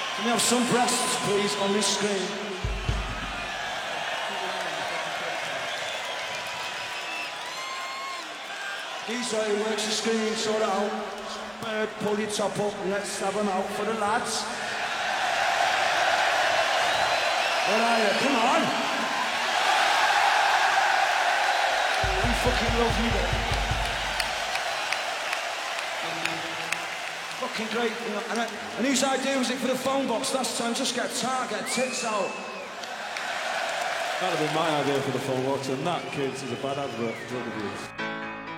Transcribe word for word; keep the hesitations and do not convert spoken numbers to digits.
Can we have some breasts, please, on this screen? Geezer who works the screen, sort it out. Bird, pull your top up and let's have them out for the lads. Where are you? Come on! We fucking love you, though. Fucking great, you know, and, I, and whose idea was it for the phone box last time? Just get tar, get tits out. That'd have been my idea for the phone box, and that, kids, is a bad advert for drug abuse.